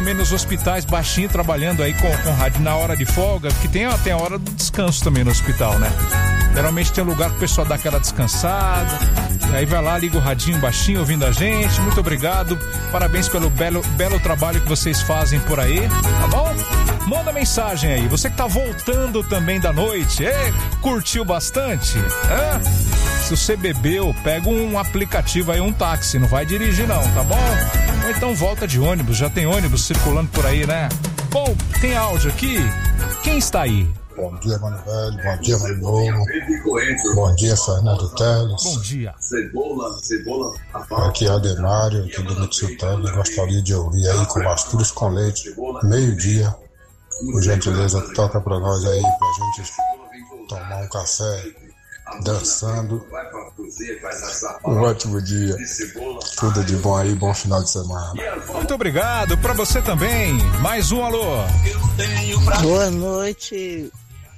também nos hospitais, baixinho, trabalhando aí com rádio na hora de folga, porque tem a hora do descanso também no hospital, né? Geralmente tem um lugar que o pessoal dá aquela descansada, e aí vai lá, liga o radinho baixinho, ouvindo a gente. Muito obrigado, parabéns pelo belo trabalho que vocês fazem por aí, tá bom? Manda mensagem aí, você que tá voltando também da noite, curtiu bastante? Se você bebeu, pega um aplicativo aí, um táxi, não vai dirigir não, tá bom? Ou então volta de ônibus, já tem ônibus circulando por aí, né? Bom, tem áudio aqui, quem está aí? Bom dia, Mano Velho, bom dia, Mano Novo, bom dia, Fernando Teles. Bom dia. Aqui é Ademário, aqui do Mitsu Teles, gostaria de ouvir aí com Mastruz com Leite, meio-dia, por gentileza, toca pra nós aí, pra gente tomar um café, dançando. Um ótimo dia, tudo de bom aí, bom final de semana. Muito obrigado, pra você também, mais um alô. Boa noite.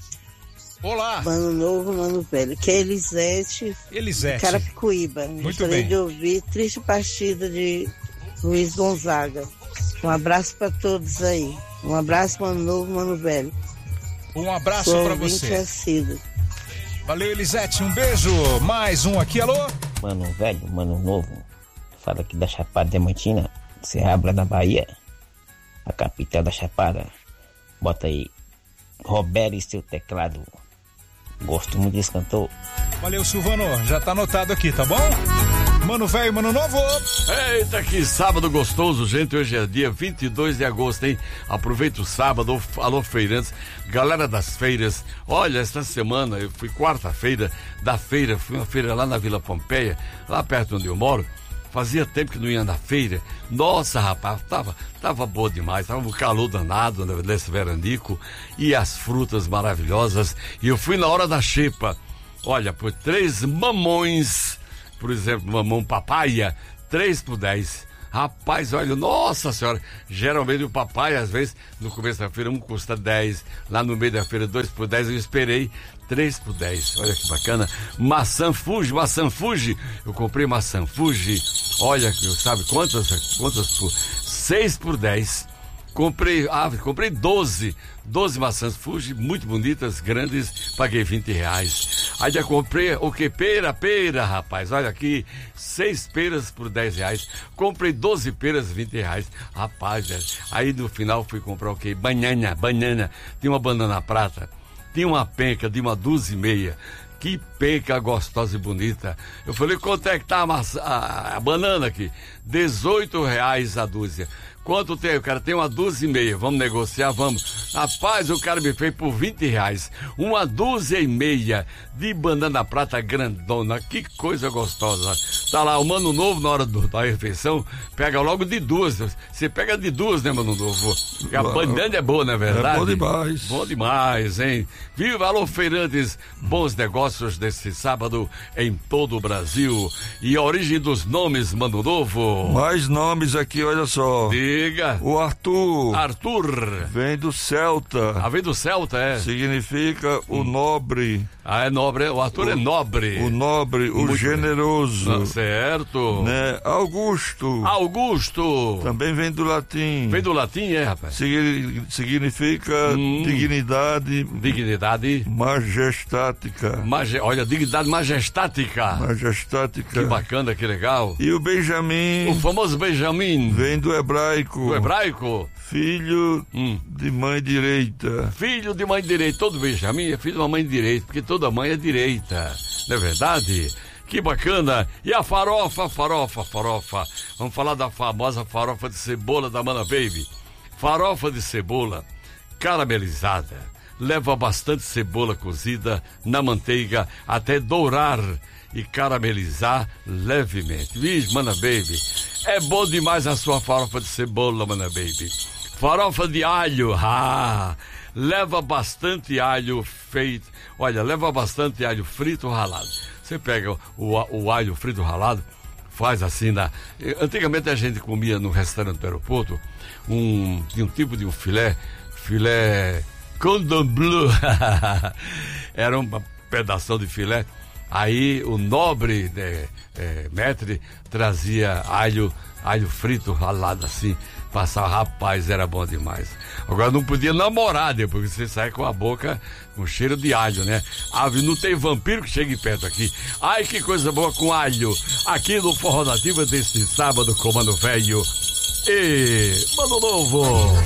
Olá. Mano Novo, Mano Velho. Que é Elisete. Carapicuíba. Muito Gostaria bem. de ouvir Triste Partida de Luiz Gonzaga. Um abraço pra todos aí. Um abraço, Mano Novo, Mano Velho. Um abraço Sou pra ouvinte você. assíduo. Valeu, Elisete, um beijo. Mais um aqui, alô. Mano Velho, Mano Novo. Fala aqui da Chapada Diamantina, Serrabra da Bahia, a capital da Chapada. Bota aí Roberto e seu teclado. Gosto muito desse cantor. Valeu, Silvano, já tá anotado aqui, tá bom? Mano Velho, Mano Novo. Eita, que sábado gostoso, gente. Hoje é dia 22 de agosto, hein? Aproveita o sábado. Alô, feirantes, galera das feiras. Olha, esta semana eu fui quarta-feira da feira. Fui uma feira lá na Vila Pompeia, lá perto onde eu moro. Fazia tempo que não ia na feira. Nossa, rapaz, tava boa demais. Tava um calor danado nesse veranico. E as frutas maravilhosas. E eu fui na hora da xepa. Olha, por 3 mamões, por exemplo, mamão papaya, 3 por 10. Rapaz, olha, nossa senhora, geralmente o papai, às vezes, no começo da feira, um custa 10, lá no meio da feira, 2 por 10, eu esperei 3 por 10, olha que bacana. Maçã Fuji, eu comprei maçã Fuji, olha, sabe quantas por 6 por 10. Comprei 12 maçãs Fuji, muito bonitas, grandes, paguei R$20. Aí já comprei o que? Pera, rapaz, olha aqui, 6 peras por R$10. Comprei 12 peras, R$20. Rapaz, aí no final fui comprar o que? Banana, tem uma banana prata, tem uma penca de 1,5 dúzia. Que penca gostosa e bonita. Eu falei, quanto é que tá a banana aqui? R$18 a dúzia. Quanto tem? O cara tem 1,5 dúzia. Vamos negociar, vamos. Rapaz, o cara me fez por R$20. 1,5 dúzia de banana prata grandona. Que coisa gostosa. Tá lá, o Mano Novo, na hora da refeição, pega logo de 2. Você pega de 2, né, Mano Novo? E a banana é boa, não é verdade? É bom demais. Bom demais, hein? Viva, alô, feirantes. Bons negócios desse sábado em todo o Brasil. E a origem dos nomes, Mano Novo? Mais nomes aqui, olha só. Diga. O Arthur. Vem do Celta. Vem do Celta, é. Significa o nobre. É nobre, o Arthur é nobre. O nobre, o generoso. Certo. Né? Augusto. Também vem do latim. Vem do latim, é, rapaz. Significa dignidade. Majestática. Olha, dignidade majestática. Que bacana, que legal. E o Benjamim. O famoso Benjamim. Vem do hebraico. Filho de mãe direita. Filho de mãe direita. Todo Benjamim é filho de uma mãe direita, porque toda mãe é direita. Não é verdade? Que bacana. E a farofa. Vamos falar da famosa farofa de cebola da Mana Baby. Farofa de cebola caramelizada. Leva bastante cebola cozida na manteiga até dourar e caramelizar levemente. Vixe, Mana Baby, é bom demais a sua farofa de cebola, Mana Baby. Farofa de alho, leva bastante alho feito. Olha, leva bastante alho frito ralado. Você pega o alho frito ralado, faz assim Antigamente a gente comia no restaurante do aeroporto um tipo de filé cordon bleu. Era uma pedação de filé Aí o nobre maître trazia alho frito ralado assim, passar, rapaz, era bom demais. Agora não podia namorar depois, porque você sai com a boca com cheiro de alho, né? Não tem vampiro que chegue perto aqui. Ai, que coisa boa com alho. Aqui no Forró Nativa deste sábado com Mano Velho e Mano Novo.